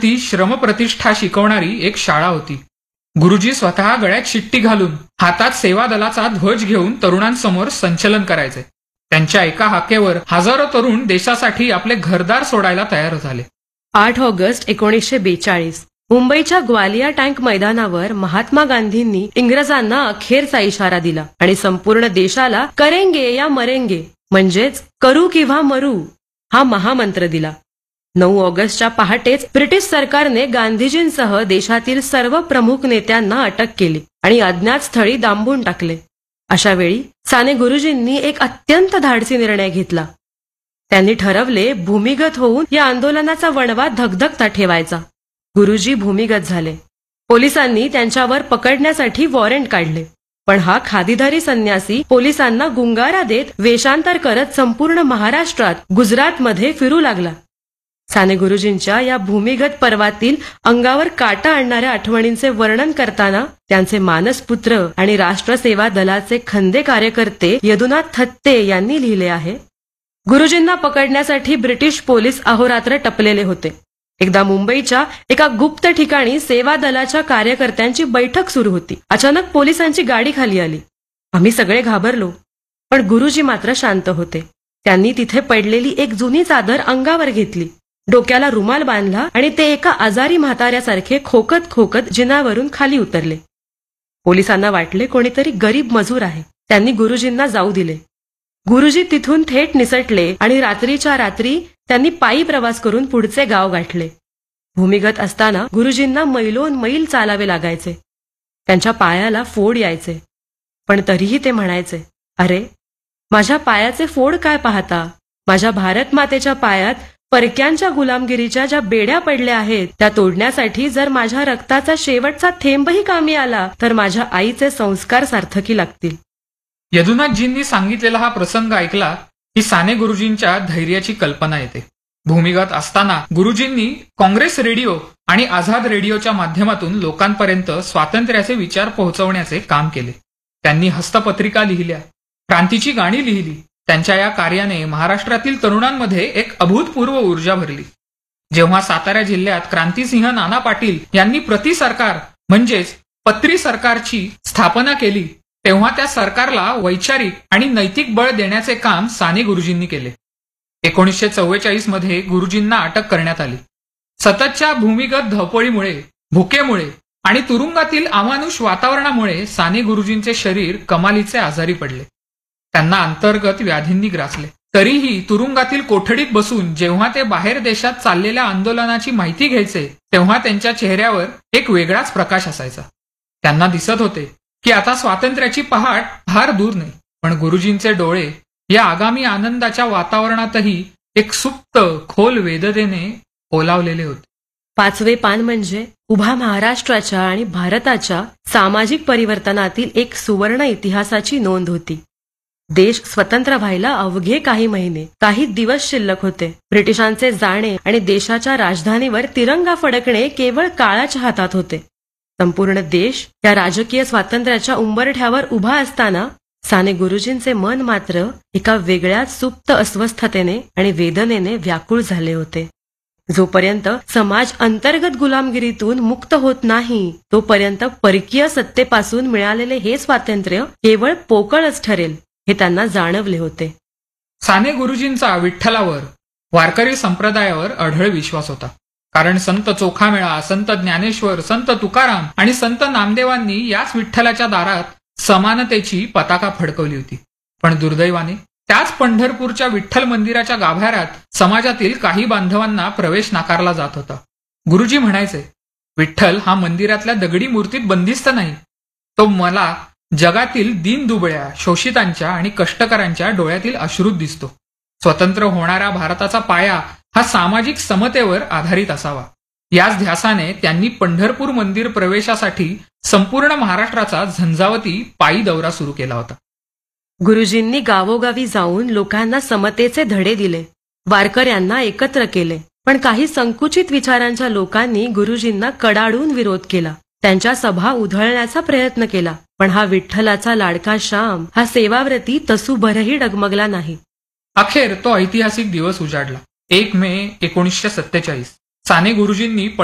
ती श्रमप्रतिष्ठा शिकवणारी एक शाळा होती. गुरुजी स्वतः गळ्यात शिट्टी घालून हातात सेवा दलाचा ध्वज घेऊन तरुणांसमोर संचलन करायचे. त्यांच्या एका हाकेवर हजारो तरुण देशासाठी आपले घरदार सोडायला तयार झाले. 8 ऑगस्ट 1942 मुंबईच्या ग्वालिया टँक मैदानावर महात्मा गांधींनी इंग्रजांना अखेरचा इशारा दिला आणि संपूर्ण देशाला करेंगे या मरेंगे म्हणजेच करू किंवा मरू हा महामंत्र दिला. 9 ऑगस्टच्या पहाटेच ब्रिटिश सरकारने गांधीजींसह देशातील सर्व प्रमुख नेत्यांना अटक केली आणि अज्ञात स्थळी डांबून टाकले. अशा वेळी साने गुरुजींनी एक अत्यंत धाडसी निर्णय घेतला. त्यांनी ठरवले भूमिगत होऊन या आंदोलनाचा वणवा धगधगता ठेवायचा. गुरुजी भूमिगत झाले. पोलिसांनी त्यांच्यावर पकडण्यासाठी वॉरंट काढले, पण हा खादीधारी संन्यासी पोलिसांना गुंगारा देत वेषांतर करत संपूर्ण महाराष्ट्रात, गुजरातमध्ये फिरू लागला. साने गुरुजींच्या या भूमिगत पर्वातील अंगावर काटा आणणाऱ्या आठवणींचे वर्णन करताना त्यांचे मानसपुत्र आणि राष्ट्रसेवा दलाचे खंदे कार्यकर्ते यदुनाथ थत्ते यांनी लिहिले आहे, गुरुजींना पकडण्यासाठी ब्रिटिश पोलीस अहोरात्र टपलेले होते. एकदा मुंबईच्या एका गुप्त ठिकाणी सेवा दलाच्या कार्यकर्त्यांची बैठक सुरू होती. अचानक पोलिसांची गाडी खाली आली. आम्ही सगळे घाबरलो, पण गुरुजी मात्र शांत होते. त्यांनी तिथे पडलेली एक जुनी चादर अंगावर घेतली, डोक्याला रुमाल बांधला आणि ते एका आजारी म्हाताऱ्यासारखे खोकत खोकत जिन्यावरून खाली उतरले. पोलिसांना वाटले कोणीतरी गरीब मजूर आहे. त्यांनी गुरुजींना जाऊ दिले. गुरुजी तिथून थेट निसटले आणि रात्रीच्या रात्री त्यांनी पायी प्रवास करून पुढचे गाव गाठले. भूमिगत असताना गुरुजींना मैलोन मैल चालावे लागायचे. त्यांच्या पायाला फोड यायचे, पण तरीही ते म्हणायचे, अरे माझ्या पायाचे फोड काय पाहता, माझ्या भारत मातेच्या पायात परक्यांच्या गुलामगिरीच्या ज्या बेड्या पडल्या आहेत त्या तोडण्यासाठी जर माझ्या रक्ताचा शेवटचा थेंबही कामी आला तर माझ्या आईचे संस्कार सार्थकी लागतील. यदुनाथजींनी सांगितलेला हा प्रसंग ऐकला की साने गुरुजींच्या धैर्याची कल्पना येते. भूमिगत असताना गुरुजींनी काँग्रेस रेडिओ आणि आझाद रेडिओच्या माध्यमातून लोकांपर्यंत स्वातंत्र्याचे विचार पोहोचवण्याचे काम केले. त्यांनी हस्तपत्रिका लिहिल्या, क्रांतीची गाणी लिहिली. त्यांच्या या कार्याने महाराष्ट्रातील तरुणांमध्ये एक अभूतपूर्व ऊर्जा भरली. जेव्हा सातारा जिल्ह्यात क्रांतिसिंह नाना पाटील यांनी प्रतिसरकार म्हणजेच पत्री सरकारची स्थापना केली, तेव्हा त्या सरकारला वैचारिक आणि नैतिक बळ देण्याचे काम साने गुरुजींनी केले. 1944 मध्ये गुरुजींना अटक करण्यात आली. सततच्या भूमिगत धावपळीमुळे, भुकेमुळे आणि तुरुंगातील अमानुष वातावरणामुळे साने गुरुजींचे शरीर कमालीचे आजारी पडले. त्यांना अंतर्गत व्याधींनी ग्रासले. तरीही तुरुंगातील कोठडीत बसून जेव्हा ते बाहेर देशात चाललेल्या आंदोलनाची माहिती घ्यायचे, तेव्हा त्यांच्या चेहऱ्यावर एक वेगळाच प्रकाश असायचा. त्यांना दिसत होते की आता स्वातंत्र्याची पहाट फार दूर नाही, पण गुरुजींचे डोळे या आगामी आनंदाच्या वातावरणातही एक सुप्त खोल वेदनेने ओलावलेले होते. 5वे पान म्हणजे उभा महाराष्ट्राच्या आणि भारताच्या सामाजिक परिवर्तनातील एक सुवर्ण इतिहासाची नोंद होती. देश स्वतंत्र व्हायला अवघे काही महिने, काही दिवस शिल्लक होते. ब्रिटिशांचे जाणे आणि देशाच्या राजधानीवर तिरंगा फडकणे केवळ काळाच्या हातात होते. संपूर्ण देश या राजकीय स्वातंत्र्याच्या उंबरठ्यावर उभा असताना साने गुरुजींचे मन मात्र एका वेगळ्याच सुप्त अस्वस्थतेने आणि वेदनेने व्याकुळ झाले होते. जोपर्यंत समाज अंतर्गत गुलामगिरीतून मुक्त होत नाही, तोपर्यंत परकीय सत्तेपासून मिळालेले हे स्वातंत्र्य केवळ पोकळच ठरेल हे त्यांना जाणवले होते. साने गुरुजींचा विठ्ठलावर, वारकरी संप्रदायावर अढळ विश्वास होता. कारण संत चोखामेळा, संत ज्ञानेश्वर, संत तुकाराम आणि संत नामदेवांनी याच विठ्ठलाच्या दारात समानतेची पताका फडकवली होती. पण दुर्दैवाने त्याच पंढरपूरच्या विठ्ठल मंदिराच्या गाभाऱ्यात समाजातील काही बांधवांना प्रवेश नाकारला जात होता. गुरुजी म्हणायचे, विठ्ठल हा मंदिरातल्या दगडी मूर्तीत बंदिस्त नाही, तो मला जगातील दीनदुबळ्या, शोषितांच्या आणि कष्टकऱ्यांच्या डोळ्यातील अश्रूत दिसतो. स्वतंत्र होणारा भारताचा पाया हा सामाजिक समतेवर आधारित असावा. याच ध्यासाने त्यांनी पंढरपूर मंदिर प्रवेशासाठी संपूर्ण महाराष्ट्राचा झंझावती पायी दौरा सुरू केला होता. गुरुजींनी गावोगावी जाऊन लोकांना समतेचे धडे दिले, वारकऱ्यांना एकत्र केले. पण काही संकुचित विचारांच्या लोकांनी गुरुजींना कडाडून विरोध केला. त्यांच्या सभा उधळण्याचा प्रयत्न केला. पण हा विठ्ठलाचा लाडका श्याम, हा सेवाव्रती तसूभरही डगमगला नाही. अखेर तो ऐतिहासिक दिवस उजाडला. 1 मे 1947 साने गुरुजींनी